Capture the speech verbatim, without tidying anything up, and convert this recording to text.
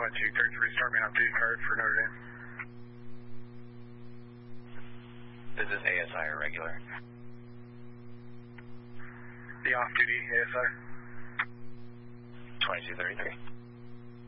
twenty-two thirty-three, start me on duty card for Notre Dame. This is A S I or regular? The off-duty A S I. twenty-two thirty-three.